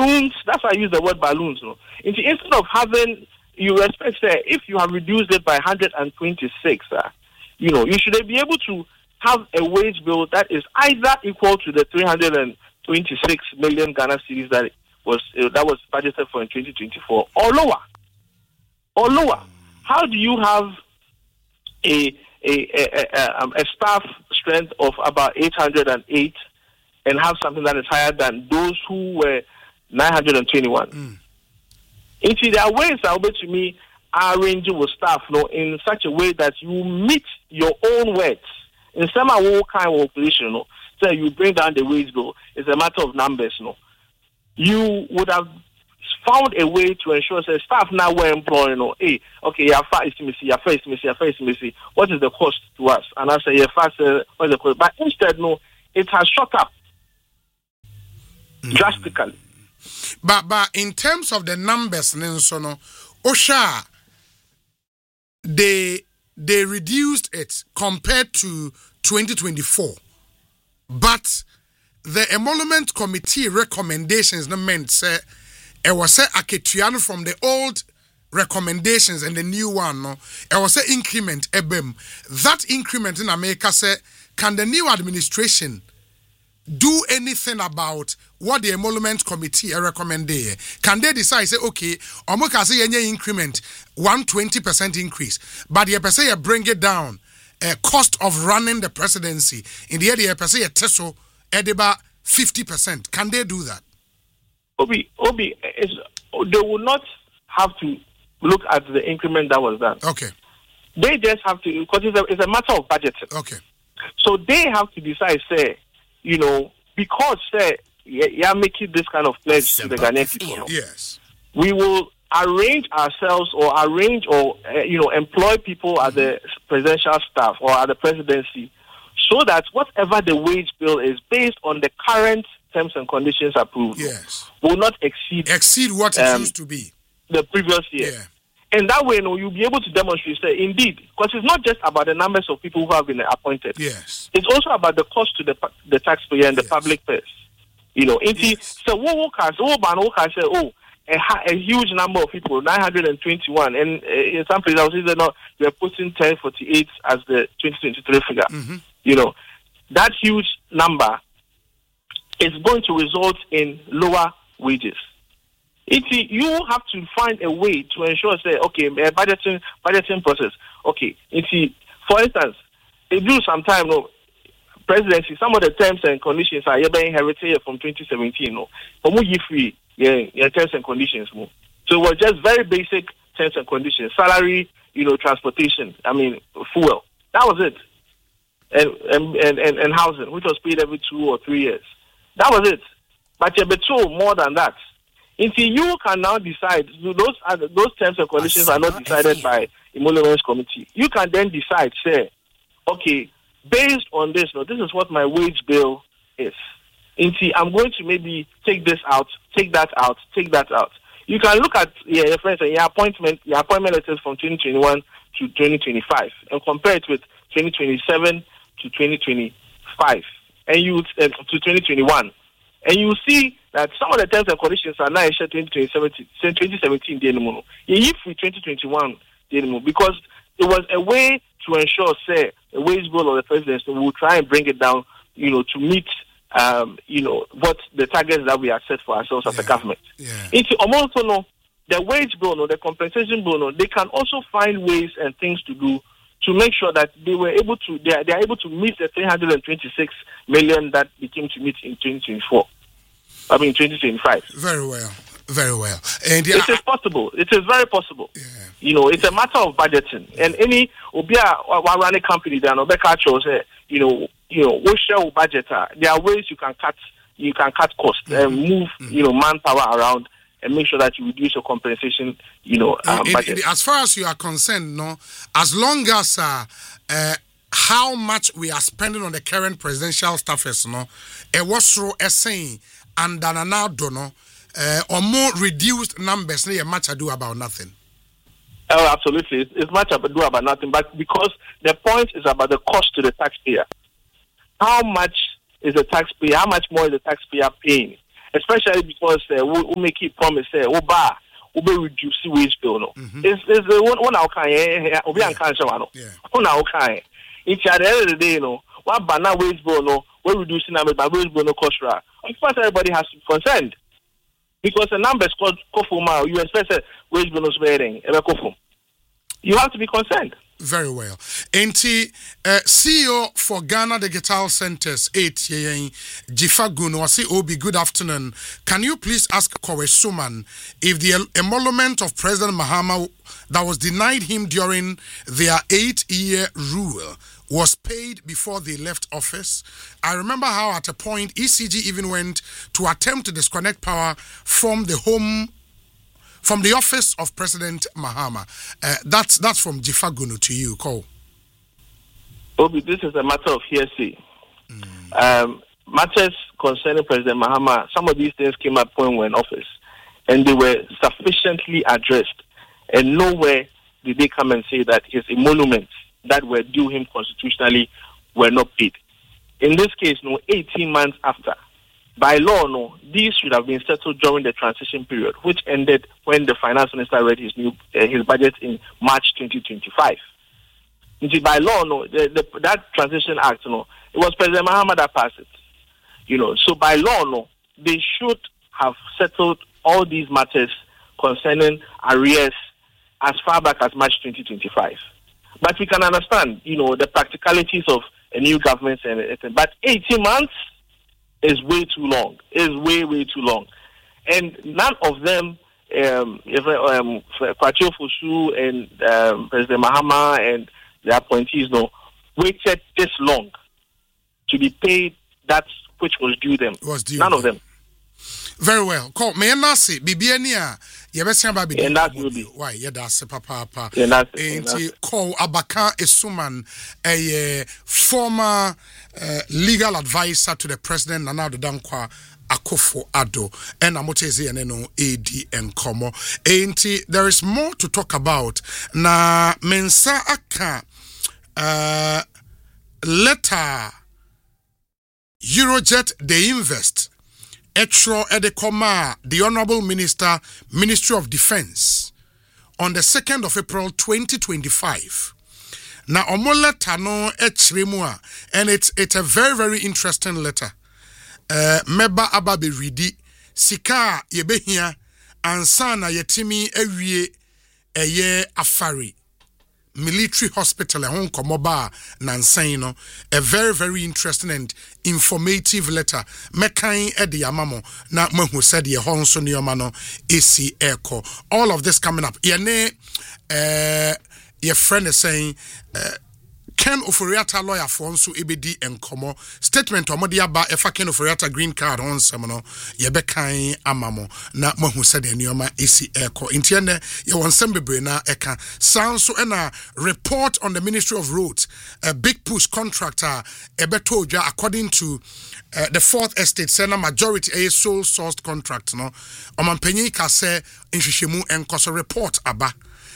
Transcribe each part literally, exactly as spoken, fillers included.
balloons. That's why I use the word balloons. No? Instead of having, you expect say, if you have reduced it by one hundred twenty-six, uh, you know, you should be able to have a wage bill that is either equal to the three hundred twenty-six million Ghana cedis that was uh, that was budgeted for in twenty twenty-four, or lower, or lower. How do you have a a a, a, um, a staff strength of about eight hundred eight and have something that is higher than those who were nine hundred twenty-one? Mm. Into there are ways that will to me arranging with staff, no, in such a way that you meet your own words. In some kind of operation, no, so you bring down the wage bill. It's a matter of numbers, no. You would have found a way to ensure that staff now were employing, no, hey, okay, your fast estimate, your first estimate, your first estimate, what is the cost to us? And I say, your fast, uh, what is the cost? But instead, no, it has shot up mm. drastically. But but in terms of the numbers, so no, Osha, they they reduced it compared to twenty twenty-four, but the emolument committee recommendations no meant say it was say aketuano from the old recommendations and the new one no it was say increment ebem. That increment in America say can the new administration do anything about what the emolument committee recommend there? Can they decide say okay, omo say any increment one hundred twenty percent increase, but the say bring it down a uh, cost of running the presidency in the area per se a teso edeba fifty percent? Can they do that? Obi Obi is they will not have to look at the increment that was done. Okay. They just have to, because it's a, it's a matter of budgeting. Okay. So they have to decide, say, you know, because say you are making this kind of pledge to the Ghanaian people. Yes. We will arrange ourselves or arrange or uh, you know employ people mm-hmm. at the presidential staff or at the presidency, so that whatever the wage bill is based on the current terms and conditions approved, yes, will not exceed exceed what it um, used to be the previous year. Yeah. And that way, you know, you'll be able to demonstrate that indeed, because it's not just about the numbers of people who have been appointed. Yes. It's also about the cost to the the taxpayer and yes. the public purse. You know, yes. so what can say, oh, a, a huge number of people, nine hundred twenty-one, and uh, in some places, I was saying that we are putting ten forty-eight as the twenty twenty-three figure. Mm-hmm. You know, that huge number is going to result in lower wages. It's, you have to find a way to ensure, say, okay, a budgeting budgeting process. Okay, it's, for instance, it do sometime, no, presidency, some of the terms and conditions are being inherited from twenty seventeen, no, from you free, yeah, yeah, terms and conditions, no. So it was just very basic terms and conditions, salary, you know, transportation, I mean, fuel. That was it, and and and, and, and housing, which was paid every two or three years. That was it. But you're told more than that. Until you can now decide, those are, those terms and conditions are not decided by emoluments committee. You can then decide, say, okay, based on this, no, this is what my wage bill is. Until I'm going to maybe take this out, take that out, take that out. You can look at yeah, your friends and your appointment, your appointment letters from twenty twenty-one to twenty twenty-five, and compare it with twenty twenty-seven to twenty twenty-five, and you uh, to twenty twenty-one. And you see that some of the terms and conditions are now issued twenty seventeen, if we twenty twenty-one, because it was a way to ensure, say, the wage bill of the presidency will try and bring it down, you know, to meet, um, you know, what the targets that we have set for ourselves yeah. as a government. Yeah. It's also no, the wage bill, no, the compensation bill, no, they can also find ways and things to do to make sure that they were able to, they are, they are able to meet the three hundred twenty-six million that they came to meet in twenty twenty-four. I mean, twenty twenty-five. Very well, very well. And yeah, it is possible. It is very possible. Yeah. You know, it's a matter of budgeting. Yeah. And any Obia running company that say, you know, you know, what share budget? There are ways you can cut, you can cut costs mm-hmm. and move, mm-hmm. you know, manpower around and make sure that you reduce your compensation, you know, um, it, budget. It, as far as you are concerned, no, as long as uh, uh, how much we are spending on the current presidential staffers, no, it was through a saying. And then now don't know, uh, or more reduced numbers, they much ado about nothing. Oh, absolutely. It's, it's much ado about nothing, but because the point is about the cost to the taxpayer. How much is the taxpayer, how much more is the taxpayer paying? especially because uh, we, we make it promise uh, we bar we be reduce wage bill no. Mm-hmm. It's it's the one one our kind eh obi an kan shwa no. One our kind. It's at the end of the day no. What banana wage bill no. We reducing number by wage bill no cost ra. Of course everybody has to be concerned. Because the numbers called Kofuma, you expect a wage bonus bearing, you have to be concerned. Very well. Enti uh, C E O for Ghana Digital Centers eight Jifa Guno say Obi, good afternoon. Can you please ask Kowe Suman if the emolument of President Mahama that was denied him during their eight-year rule was paid before they left office? I remember how at a point E C G even went to attempt to disconnect power from the home, from the office of President Mahama. Uh, that's that's from Jifagunu to you, Cole. Obi, this is a matter of hearsay. Mm. Um, matters concerning President Mahama, some of these things came up when we were in office, and they were sufficiently addressed, and nowhere did they come and say that his emoluments that were due him constitutionally were not paid. In this case, no, eighteen months after, by law, no, these should have been settled during the transition period, which ended when the finance minister read his new uh, his budget in March twenty twenty-five. See, by law, no, the, the, that transition act, no, it was President Mahama that passed it. You know, so by law, no, they should have settled all these matters concerning arrears as far back as March twenty twenty-five. But we can understand, you know, the practicalities of a new government and everything. But eighteen months is way too long. Is way, way too long. And none of them, um, if, um, Kwachio Fusu and um, President Mahama and the appointees, no, waited this long to be paid that which was due them. Was due none them. of them. Very well. Call me and Nasi, Bibiania. Yebesian Babi. And that will be. Why, Yedase Papa. And that's it. Call Abaka Esuman, a uh, former uh, legal advisor to the president, Nana Dankwa Akufo Addo, and Amotezi and Eno A D and Komo. Ain't there is more to talk about. Na Mensa Aka uh, letter Eurojet they invest. Etro Edekoma, the Honorable Minister, Ministry of Defense, on the second of April twenty twenty-five. Now, omo letter no echrimua, and it's it's a very very interesting letter. Uh, Meba ababe ridi sika yebehia ansana yetimi ewie eye afari. Military hospital at home komoba nansano, a very very interesting and informative letter mekai edi amamo na mehu said ye honso ni omano esi echo. All of this coming up yene uh your friend is saying uh, Ken Oforiata lawyer for nso ebedi enkomo statement omodi aba efa Ken Oforiata green card on semono yebekan amamo na mahu said enioma esi eko intiene ye wonsem bebre na eka sanso ena report on the Ministry of Roads, a big push contractor ebetoja according to uh, the fourth estate sena majority a sole sourced contract no omampanyi ka se nhwehwemu enkoso report aba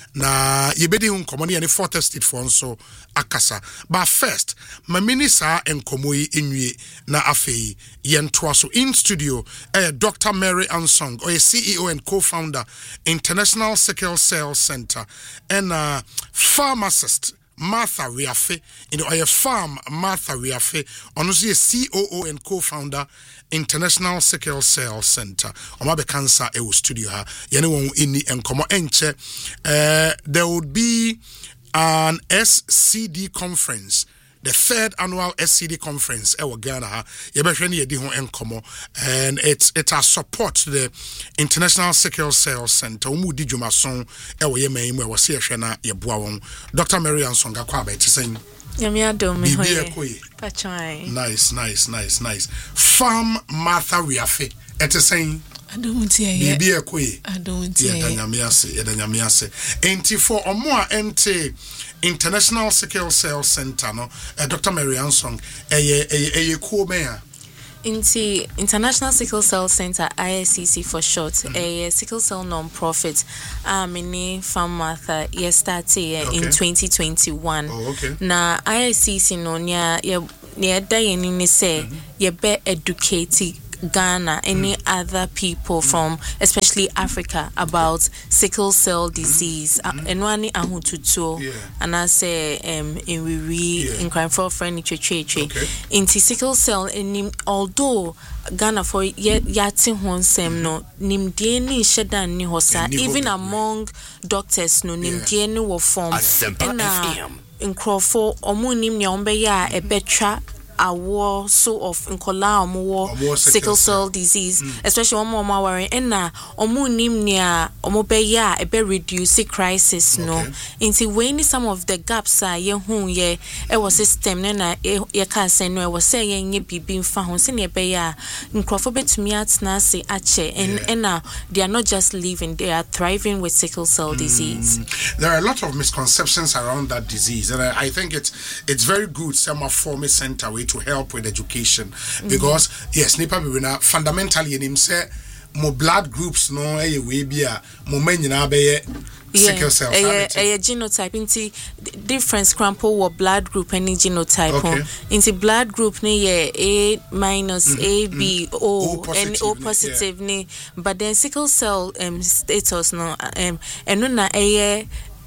na yebedi hun komoni any fourth estate for nso akasa. But first mamini sa enkomoyi enwie na afei yentoa so in studio eh, Doctor Mary Ansong, or a C E O and co-founder International Sickle Cell Center, and uh, pharmacist Martha Riafe, in the farm Martha Riafe, honestly a C O O and co-founder International Sickle Cell Center. Omabe cancer e studio ha. Yene won inni enkomo enche. Uh, there would be an S C D conference, the third annual S C D conference e Ghana ha. Yebehwe ni yedi ho enkomo, and it's it has support to the International Sickle Cell Center. Umu di dwumason e wo yeman mu e wo se ehwe na yeboa won. Doctor Mary Ansonga kwa ba tisen. Yami adom me hoye. Pachai. Nice, nice, nice, nice. Farm Martha Riafe. Ete saying adom tie ye. Bibi ekoye. Adom tie. Ye danyame ase, ye danyame ase. Enti for omo a ente International Sickle Cell Center no, uh, Doctor Mary Ansong, eye eye eye ko me a Inti International Sickle Cell Center, I S C C for short, mm-hmm. a sickle cell non-profit. Um, in Farm Martha, ye started okay. in twenty twenty-one. Oh, okay. Na I S C C no nya ye ye da ye ni say ye be educate Ghana, any mm. other people mm. from especially Africa about sickle cell disease. And one ahututo, and I say um in we read in crime for friend cheche. Into sickle cell, and although Ghana for yati honsem no nimdie ni sheda ni hosa even among doctors no nimdie ni wo form na nkrofo omo nim ne ombe ya ebetwa awo so of nkola omo sickle cell disease mm. especially omo omo worry na omo nim ne omo be ya ebe reduce crisis okay. no into when some of the gaps are ye hu ye e was system na ye ka say no e was say ye nye bibi mfa ho se ne be ya nkrofo betumi atna se ache and na they are not just living, they are thriving with sickle cell disease. Mm. There are a lot of misconceptions around that disease, and I, I think it's it's very good some form a center way to help with education because mm-hmm. yes nipa be na fundamentally in him say mo blood groups no eh we bia mo manyina be sickle cell a a genotype into difference crample or blood group any genotype okay. into blood group ni ye A minus mm-hmm. A B mm-hmm. O, o and O positive yeah. ni but then sickle cell um status no um eno na eh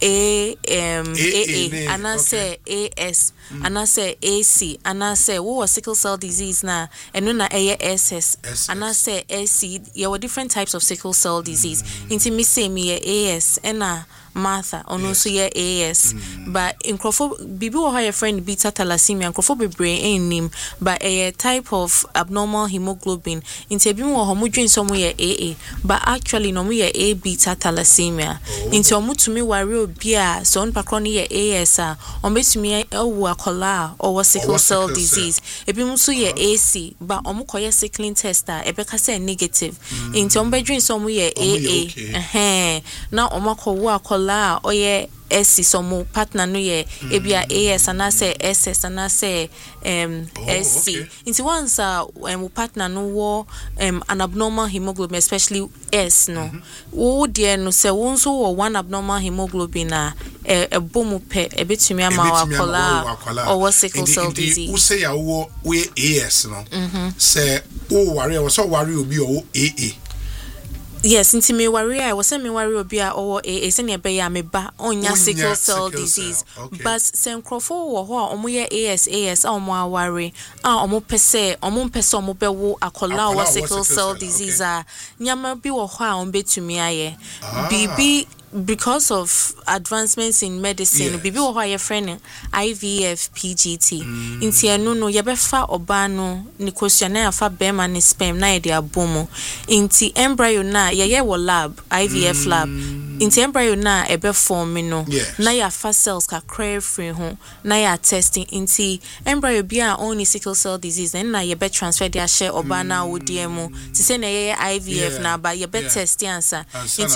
A um A A and I say A S and I say A C and I say what sickle cell disease na and then I S S and I say A C. There were different types of sickle cell disease. Into me say me A S and I Martha or no so yeah A S but in Crawford bibi or her friend beta thalassemia and Crawford be brain name but a type of abnormal hemoglobin into bibi or homogen somewhere A A but actually no me A beta thalassemia into omu to me worry bia so on pakroni A S a on betumi ewu akola or sickle cell disease ebi mu so ye A C but omu koye sickling test a ebeka say negative into on bedwin somewhere A A eh now omu akowo akola la oye S somo partner no ye ebia A S and I say S S and I say um oh, S C. Okay. Into once uh um partner no wo um an abnormal hemoglobin especially S no. Wo dear no say won so one abnormal hemoglobin na e bomu pe e betumi ama wakola or what sickle cell disease. Who say ya wo we A S no. Say o worry o so worry obi o A A. Yes, into me worry I was me worry obia or a senior be ya me ba onya sickle cell disease. Okay. But sen crofo wo ho omo ye A S A S omo worry ah omo pese omo pese omo be wo akola or sickle cell disease a nyama bi wo ho a omo betumi aye. Bibi because of advancements in medicine, bibi wo ho friend I V F P G T. Inti anu no ye befa oba no ni questionnaire afa bema ni sperm na ye de abomo. Inti embryo na ye ye wo lab I V F lab. Inti embryo na ebe form no na ya fa cells ka cray free ho na ya testing inti embryo bia only sickle cell disease and na ye be transfer dia share oba na wo D M ti say na ye I V F na ba ye be test answer. Inti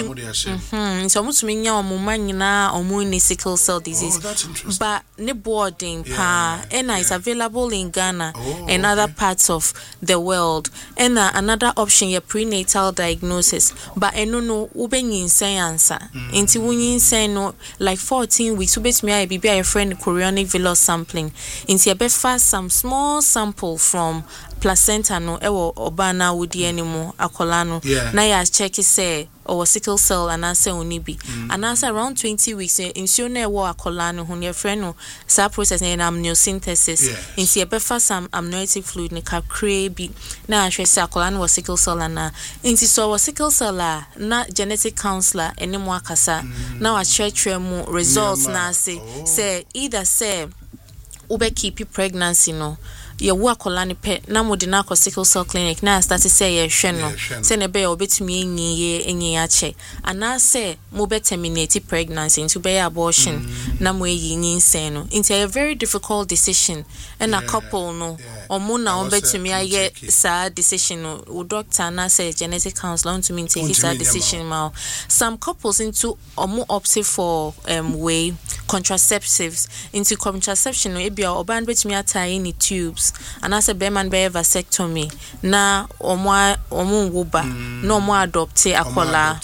mhm so mutumi nya omuma nyina omu ni sickle cell disease. Oh, but ne boarding pa and is available in Ghana oh, and okay. other parts of the world. And uh, another option ye prenatal diagnosis but eno no ubenyin say answer. Inti wunyin say no like fourteen weeks ubetumi aye bibi aye friend chorionic villus sampling. Inti ye befa some small sample from placenta no ewo obana wudi animo akolano na ya check say or sickle cell and answer onibi mm. and answer around twenty weeks in sure na ewo akolano hun your friend no sa process na amniocentesis in see befa some amniotic fluid ne ka cray bi na ahwe say akolano was sickle cell na in so was sickle cell na genetic counselor enimo akasa mm. na wa chechre mu results na say oh. say either say ube keep pregnancy no ye wo akola ne pe na modi na sickle cell clinic na start say ye hwe no say ne be obetumi enyi ye enyi ache ana say mo be terminate pregnancy into be abortion mm. na mo eyi nyinsen no into a very difficult decision and yeah, a couple no omo na obetumi aye sa decision no o doctor na say genetic counselor to me take that decision ma some couples into omo opt for um way contraceptives into contraception no e bia oban betumi atie ni tubes use and as a beman be vasectomy na omo omo wuba no omo adopt akola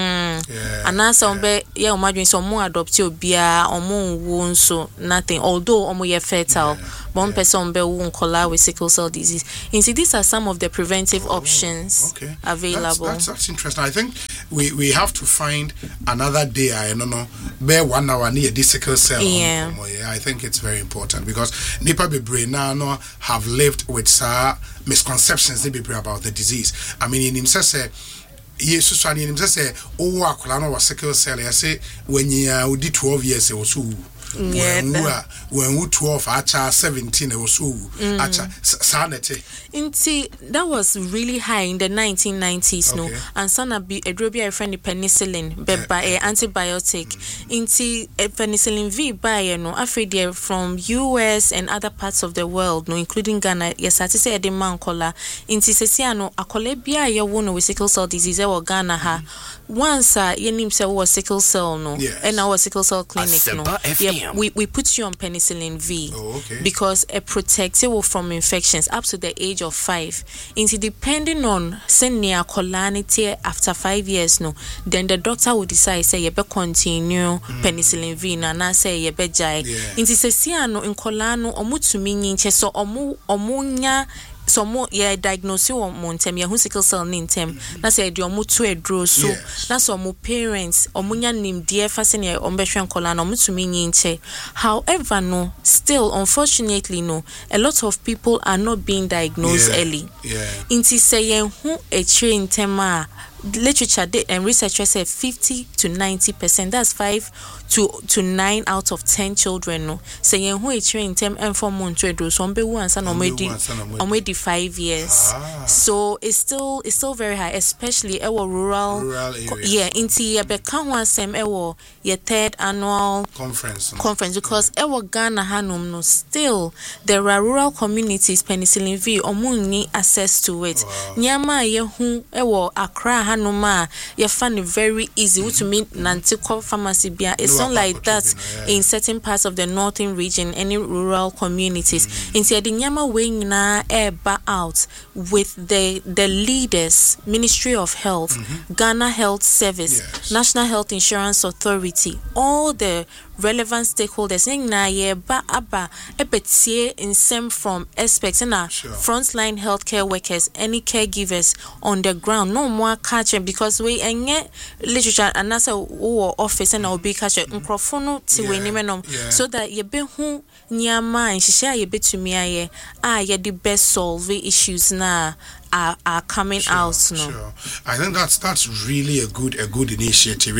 mhm and as ombe ye omo adwen so omo adopt obia omo wu nso nothing although omo ye fertile one person be wu nkola with sickle cell disease. You see, these are some of the preventive oh, options okay. available. That's, that's, that's interesting. I think we, we have to find another day. I don't know, bear one hour near this sickle cell. Yeah. yeah, I think it's very important because Nipa Bebre now have lived with some misconceptions about the disease. I mean, in himself say. Yes, so I mean, himself say, oh, akola was sickle cell. I say when you uh, did twelve years or so. Yeah, when we when we twelve, acha seventeen or so, acha sanity. Inti that was really high in the nineteen nineties, okay. no, and sana be a drobia a friend penicillin, but by a antibiotic. Inti penicillin V by no, afraid there from U S and other parts of the world, no, including Ghana. Yes, I say a demand kola. Inti sesiano akole bia ye wono with sickle cell disease or Ghana ha. Once uh, your name say was sickle cell no, yes. and our sickle cell clinic no. Yeah, we we put you on penicillin V oh, okay. because it protects you from infections up to the age of five. Into depending on senior colanity after five years no, then the doctor will decide say you be continue mm. penicillin V na na say you be jai. Into say see no in colano omu to me nyinche so omu omunya. So more yeah diagnose or montem ya sickle cell nintem na say de omo to edro so na so mo parents omunya nim dear fasten ya ombehwe nkola na omutumi nyinche. However no still unfortunately no a lot of people are not being diagnosed yeah. early yeah inti say yen hu e train tema literature and researchers say fifty to ninety percent that's five to to nine out of ten children no say yen hu e train tem enfo montredo so ombe wu ansa na omedi omedi five years ah. So it's still it's still very high especially our rural, rural areas. Yeah inti ye be kan wan sem ewo ye third annual conference no? conference because yeah. ewo Ghana hanum no still there are rural communities penicillin V omunni access to it wow. Nyama ye hu ewo Accra hanuma you find it very easy mm-hmm. to meet Nantico pharmacy bia it's no, not like that yeah. in certain parts of the northern region any rural communities mm-hmm. instead the nyama way na eba out with the the leaders Ministry of Health mm-hmm. Ghana Health Service yes. National Health Insurance Authority all the relevant stakeholders na ye ba aba ebetie insem from experts na sure. Frontline healthcare workers any caregivers on the ground no more catch because we enye literature and as a office and will be catch nkrofo no ti we ni menom so that ye be hu nyama nhihia ye betumi aye ah ye the best solve issues na Are, are coming sure, out no. Sure. I think that's that's really a good a good initiative.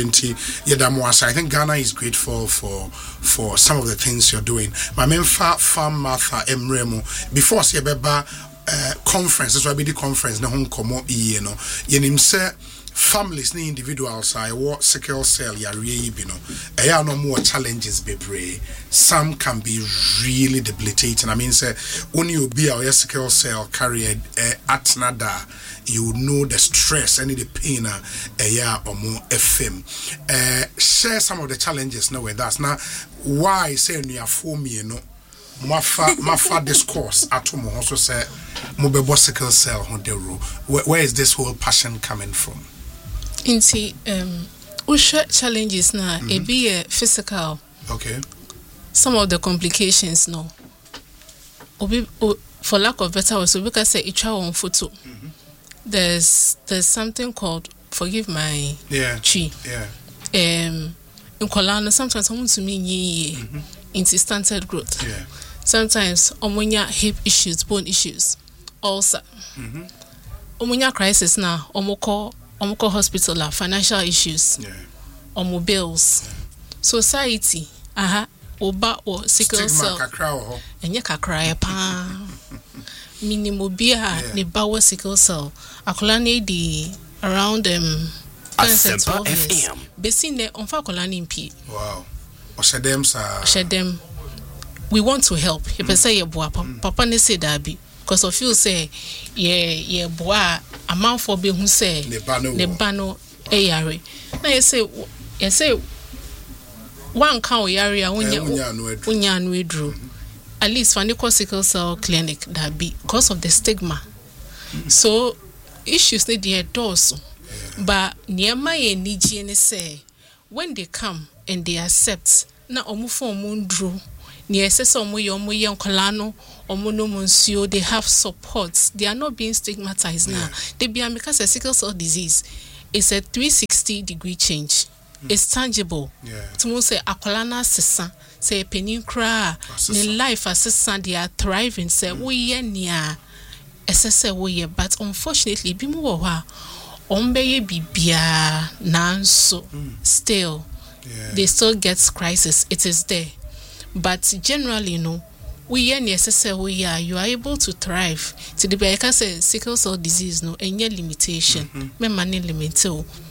I think Ghana is grateful for for some of the things you're doing. My main farm Martha Emremo before Sebeba uh, conference, that's why we the conference na hon komo you know. Yenim say families ni individuals I what sickle cell ya really you know eh no more challenges bebre some can be really debilitating. I mean say when you be a sickle cell carrier eh, at nada you know the stress and the pain eh ya or more fm eh share some of the challenges now with that now why say you are for me you know mafa mafa discourse atomo also say mobile sickle cell on the road where, where is this whole passion coming from? Inti um usha challenges na mm-hmm. it be a physical okay some of the complications no obi for lack of better words we can say itwa on photo mm-hmm. there's there's something called forgive my yeah chi yeah um in kolano sometimes someone to me mm-hmm. into stunted growth yeah sometimes omunya hip issues bone issues ulcer mhm omunya crisis na omoko omoko hospital la financial issues yeah omo bills yeah. Society aha oba or sickle cell enye kakra ya pa minimum bia ne bawo sickle cell akola na di around um Asempa F M besi ne onfa akola na mpi wow o shedem sa shedem we want to help you mm. say ye boa mm. papa ne say that be because of you say ye ye boa amount for be hu say ne bano e yare na ye say ye say one can yare a unya unya no edru at least for the sickle cell clinic that be because of the stigma. Mm. So issues need the doors, yeah. But near my energy say when they come and they accept na omu for mundru near says omu yomu young colano omu no monsieur they have supports. They are not being stigmatized yeah. Now. They be because a sickle cell disease is a three sixty degree change. Mm. It's tangible. Yeah. To say akolana sesa say peninkra the life assistant they are thriving say we ye near S S A we but unfortunately bi mu wo ha ombeye bibia nanso still yeah. They still get crisis. It is there. But generally, you know, we ye near S S A we are you are able to thrive. To the because say sickle cell disease no any limitation. Me money limit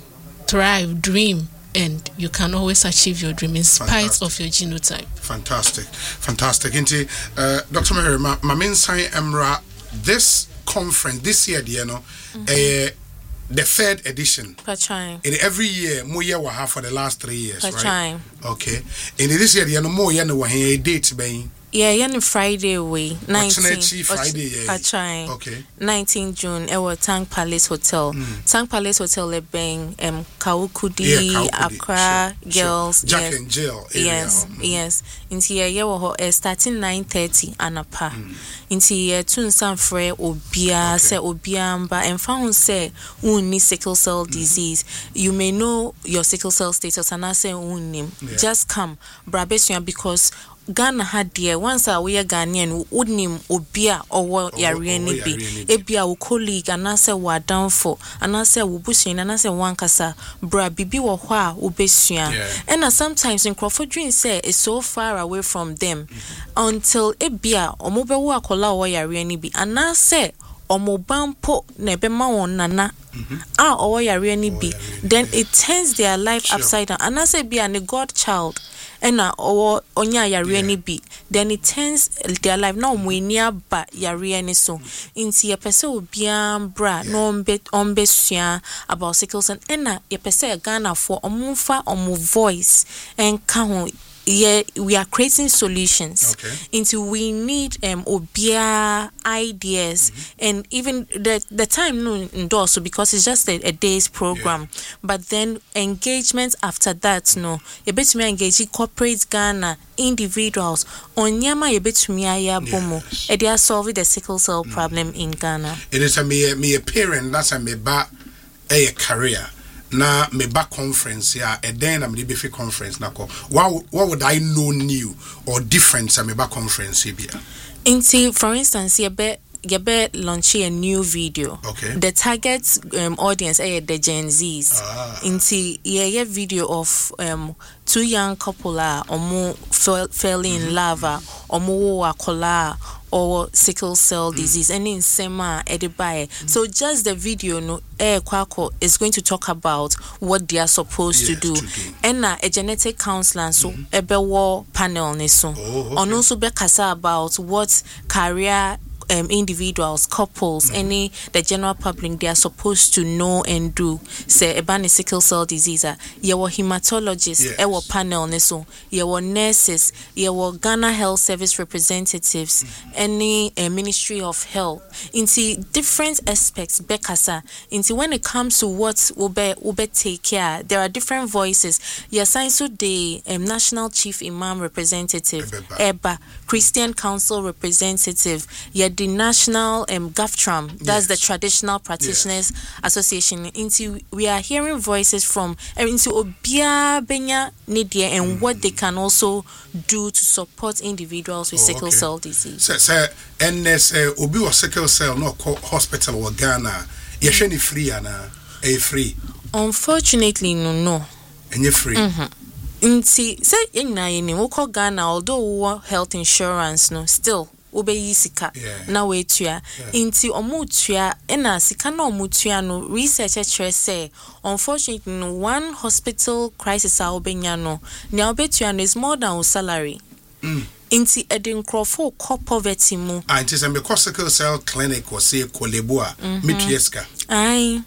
thrive, dream, and you can always achieve your dream in spite Fantastic. Of your genotype. Fantastic. Fantastic. Inti, uh, Doctor Mary, my, my main sign Emra, this conference, this year, you know, mm-hmm. uh, the third edition. Pachai. In every year, more year we have for the last three years, Pachai. Right? Okay. In this year, you know, more year, no, a date, being. Yeah, yeah, Friday we nineteen Friday, yeah. Pachai. Okay. nineteen June, our Tank Palace Hotel. Mm. Tank Palace Hotel, le bang um Kawukudi, yeah, Accra sure, girls. Sure. Jack yes. and Jill. Area. Yes, mm. yes. Into here, yeah, we starting nine thirty anapa. Mm. Into here, tun san free obia okay. Se obiamba and found say uni sickle cell disease. Mm. You may know your sickle cell status and I say unim. Yeah. Just come, Brabesia, because Ghana had dear once a we are Ghanaian would name Obia or Yariani be Ebia o colleague and I say wa down for and I say Wubusin and I say one kasa bra bibi wa hwa ubesia and uh, sometimes in Crawford Dream say it's so far away from them mm-hmm. until Ebia or Mobe wa kola or Yariani be and I say Omo bampo nebema won nana ah or Yariani be then it turns their life sure. Upside down and I say be a God child. And or onya yariani be then it turns their life now mwenia ba yariani so inti ye pese obiam bra no ombe ombesua about sickle cell and ye pese Ghana for omumfa omu voice and kaho yeah, we are creating solutions okay. Into we need um obia ideas mm-hmm. And even the the time no endorse because it's just a, a day's program yeah. But then engagement after that no you bet me engage corporate Ghana individuals on yama you bet me aya bomo and they are solving the sickle cell mm. problem in Ghana. It is a me me a parent that's a me ba a career na me back conference ya yeah, and then I'm the befe conference na ko what what would I know new or different sa me back conference here inti for instance you be you be launch a new video okay the target um, audience eh the Gen Zs ah. Inti yeah video of um two young couple are omo fell, fell in mm-hmm. lava omo akola or sickle cell disease mm. and in sema edibaye mm. So just the video no eh kwako is going to talk about what they are supposed yes, to do and na a genetic counselor so mm-hmm. ebewo panel ne so oh, okay. Also be kasa about what career Um, individuals, couples, mm-hmm. any the general public they are supposed to know and do. Say about sickle cell disease, you were hematologists, yes. You were panel, so you were nurses, you were Ghana Health Service representatives, mm-hmm. Any uh, Ministry of Health. Into different aspects, Bekasa. Into when it comes to what ube ube take care, there are different voices. Yes, so the um, National Chief Imam representative, Eba, Christian Council representative, yeah. The National um, GAFTRAM, that's yes. The Traditional Practitioners yes. Association. Into we are hearing voices from uh, into Obia Benya Nidia and mm. what they can also do to support individuals with oh, sickle okay. cell disease. So, so and there's uh, Obi or sickle cell no hospital or Ghana. You mm. any free and a free. Unfortunately, no, no. And you're free. Mm-hmm. Inti say in Ghana, Ghana, although health insurance no still. Ube sika na wetua inti omutua ena sika na omutua no research actually say unfortunately no one hospital crisis a obenya no na obetua no is more than salary mm. Inti edin crofo co poverty mu ah inti se me sickle cell clinic or say koleboa mitieska ai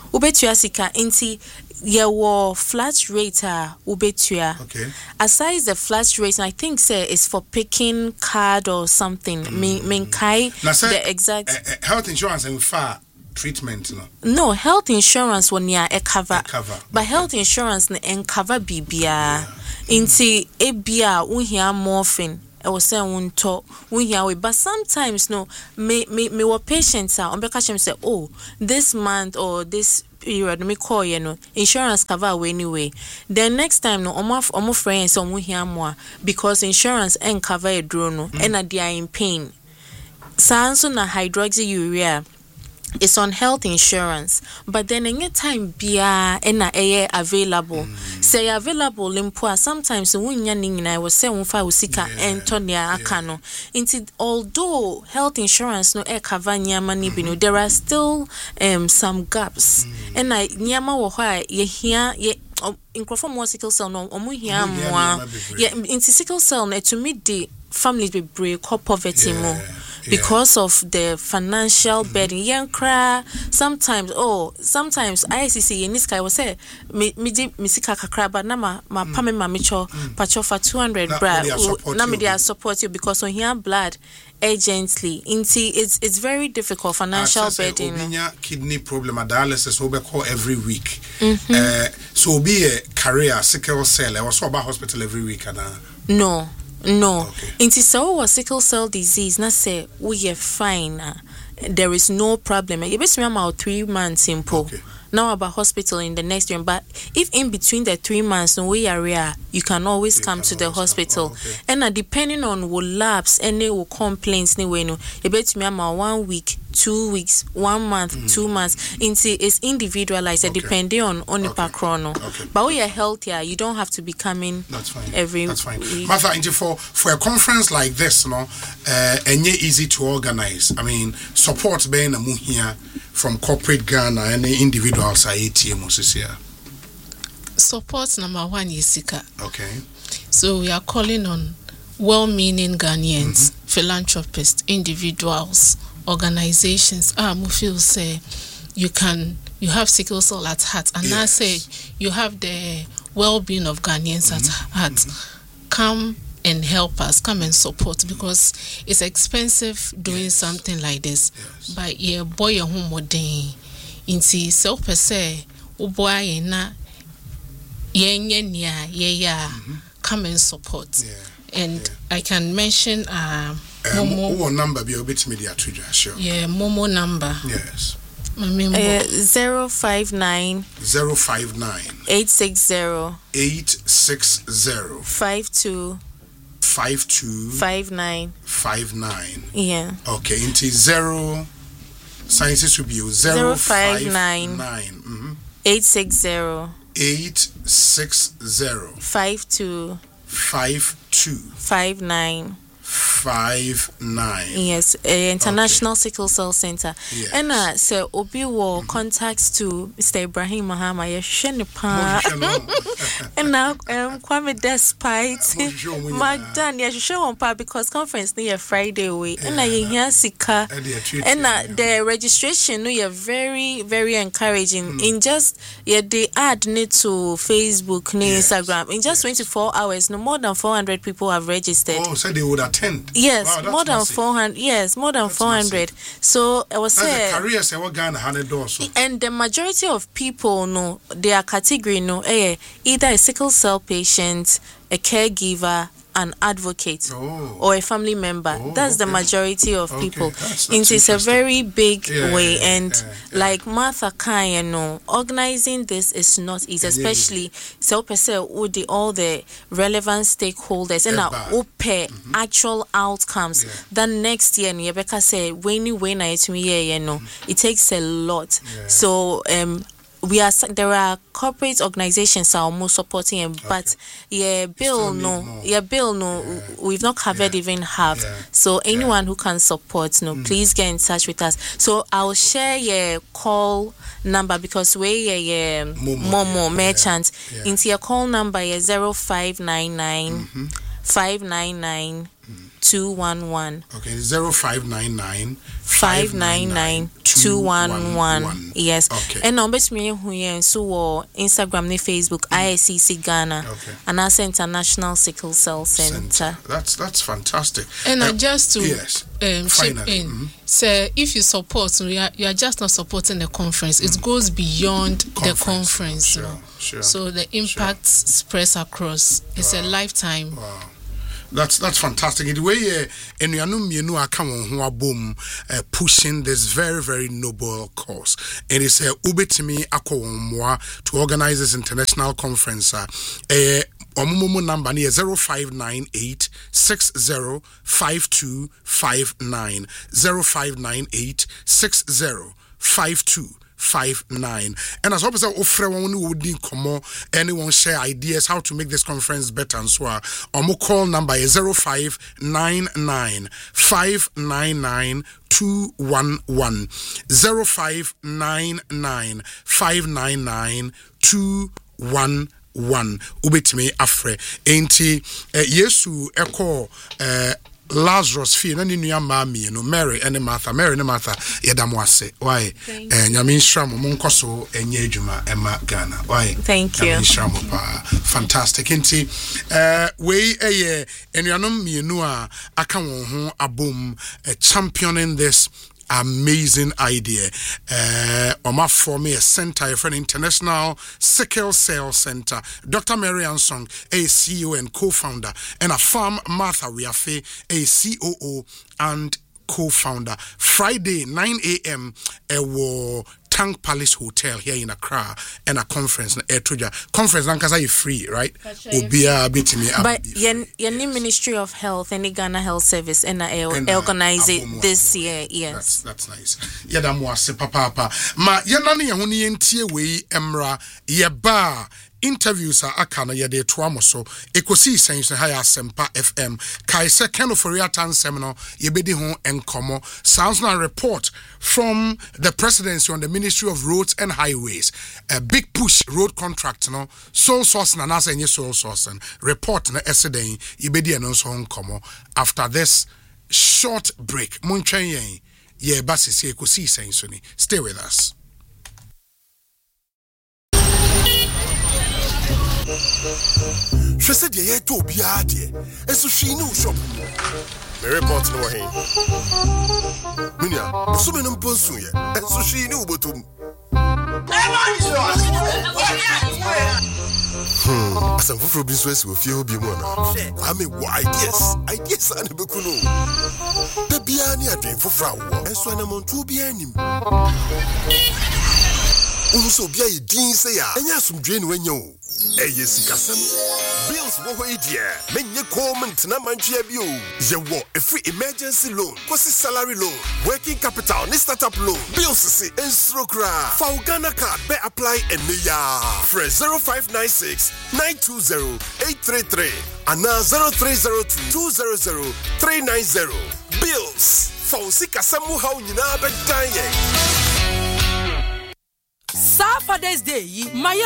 ubetua sika inti yewo flat rate a ubetua. Okay. Aside the flat rate, I think say is for picking card or something. Mm. Me menkai the exact uh, uh, health insurance and far treatment no. No, health insurance when ya e cover. cover. But okay. Health insurance ne en cover bibia. Yeah. Inti ebia unhia morphine. I was saying wunto unhia we, but sometimes no me me me were patients are on because say oh this month or this period me call you know insurance cover away anyway. Then next time no omo omo friends so unhia more because insurance en cover a drone no and mm. they are in pain. Sanso na hydroxyurea it's on health insurance, but then any time bia ena eye available. Mm. Say available limpoa sometimes wunya ningina I was say unfa usika entonia akano. Inti although health insurance no e cover nyama ni binu, there are still um some gaps. And I nyama wo ho ye hia ye inkrofo mo sickle cell no omo hia mo ye inti sickle cell na to meet the families be break poverty mo. Because yeah. of the financial mm-hmm. burden, young cry. Sometimes, oh, sometimes I C C in this guy was say me me di misika kakra, but na ma ma mm. pame ma micho mm. pacho for two hundred bra. Na me dia support you because on here blood urgently. Inti it's it's very difficult financial burden. Obinya kidney problem, a dialysis we call every week. Mm-hmm. Uh, so be a career sickle cell. I was so about hospital every week, and no. No, okay. Inti so was sickle cell disease. Na say we are fine. Uh, there is no problem. You best remember three months simple. Okay. Now about hospital in the next year. But if in between the three months no we are you can always you come can to the hospital. Oh, okay. And uh, depending on what labs any will complaints anyway no. You bet me one week, two weeks, one month, mm. two months. Inti it's individualized okay. depending on on the okay. chrono. Okay. But we are healthier. You don't have to be coming. That's fine. Every That's fine. week. Martha, inti for for a conference like this, no, uh, and easy to organize. I mean, support being a muhia from corporate Ghana and the individuals are A T M here. Support number one is Sika. Okay. So we are calling on well-meaning Ghanaians, mm-hmm. philanthropists, individuals, organizations. Ah, Mufil say you can you have sickle cell at heart, and yes. I say you have the well-being of Ghanaians mm-hmm. at heart. Mm-hmm. Come and help us, come and support because it's expensive doing yes. something like this. Yes. But yeah, boy, home modern. Inti self per se, oh boy, na yeah yeah yeah come and support. Yeah. And yeah. I can mention uh, um, Momo. What number be a bit media trigger? Sure. Yeah, Momo number. Yes. Uh, zero five nine zero five nine eight six zero eight six zero five two five two five nine five nine. Yeah. Okay. Into zero. Sciences will be zero five nine mm-hmm. eight six zero eight six zero five two five two five nine five nine. Yes, uh, International okay. Sickle Cell Center. Yes. And uh, so Obi will mm-hmm. contacts to Mister Ibrahim Mahama. Yeshenipa. And now um Kwame despite Magdan Yeshenipa because conference near Friday away. And I hear Sika. And uh, the registration no you're very very encouraging. Mm. In just yeah they add need to Facebook, yes. Instagram. In just yes. twenty-four hours, no more than four hundred people have registered. Oh, so they would attend. Yes, wow, more than massive. four hundred. Yes, more than that's four hundred. Massive. So I was saying, career say what Ghana hundred dollars. And the majority of people know their category no, eh, either a sickle cell patient, a caregiver, an advocate, oh. or a family member. Oh, that's okay. the majority of okay. people. That's, that's it is a very big yeah, way, yeah, and yeah, yeah. like Martha Khan, you know, organizing this is not easy, especially so per se with the all the relevant stakeholders and our open mm-hmm. actual outcomes. Yeah. Then next year, Rebecca said, when you when I to me, you know, mm-hmm. it takes a lot. Yeah. So um. We are there are corporate organizations are almost supporting him, okay. but yeah, bill no, more. yeah, bill no, yeah. we've not covered yeah. even half. Yeah. So anyone yeah. who can support, no, mm. please get in touch with us. So I'll share your call number because we yeah, yeah Momo, Momo yeah. merchant. Yeah. Into your call number is zero five nine nine five nine nine two one one. Okay, zero five nine nine five nine nine two one one. Yes. Okay. And number me who yen so Instagram ni Facebook mm. I S C C Ghana. Okay. And that's International Sickle Cell Center. Center. That's that's fantastic. And uh, uh, just to yes. um chip in, mm-hmm. so if you support, you are, you are just not supporting the conference. Mm. It goes beyond conference. the conference. Sure, you know? sure. So the impact sure. spreads across. It's wow. a lifetime. Wow. That's that's fantastic. The way enuanum mienu aka won ho abom pushing this very very noble cause. It is a ubetimi akọ to organize this international conference. Eh omumu number ni zero five nine eight six zero five two five nine zero five nine eight six zero five two five nine. And as opposite offer one who would come anyone share ideas how to make this conference better and so on. Our call number is zero five nine nine five nine nine two one one zero five nine nine five nine nine two one one. Ubitime afre enti Yesu eko eh Lazarus fee na ni nua maami no Mary and Martha Mary and Martha yedamo ase why eh nyame nhram mo nkoso enye adwuma ema Ghana why thank you nhram pa fantastic enti eh we eye enuanom mienu a aka won ho abom championing this amazing idea. Uh, Oma for me a center for an International Sickle Cell Center. Doctor Mary Ansong, a C E O and co-founder, and a farm Martha Wiafe, a C O O and co-founder. Friday nine a.m. a war Tank Palace Hotel here in Accra and a conference na Etuja conference nankasa is free, right? Obia bitimi but your Ministry of Health and the Ghana Health Service and I organize it this year. Yes, that's that's nice. Yada mo ase papa papa ma yenane ye ho ne yentie we emra ye ba interviews are akana yede toamoso ekosi sense higher Sempa F M kai se Ken Ofori-Atta seminar yebedi ho enkomo sounds now report from the presidency on the Ministry of Roads and Highways. A big push road contract no sole source na nasa enye sole source and report na eseden yebedi anonso enkomo after this short break muntwen yen ye basisi ekosi sense ni stay with us. She said, "Yeah, to be out here." And so she knew shop. The report no way. Minya, so many person here. And so she knew but um. Hmm. As I'm for business with you, be more now. I mean, ideas, ideas, and be cool. The Biani are doing for Frau, and so I'm on two Bianim. Also, be a dean say, and yes, some drain when you. Hey, yes, Cassam. Bills wo hoi dia. Menye comment na manchia bio. Ye wo a free emergency loan, kwasi salary loan, working capital, ni startup loan. Bills si instrokra. For Ghana card be apply and ya. Fresh zero five nine six nine two zero eight three three and now zero three zero two two zero zero three nine zero. Bills. For si Cassam how nyina be danye. Saturday day, my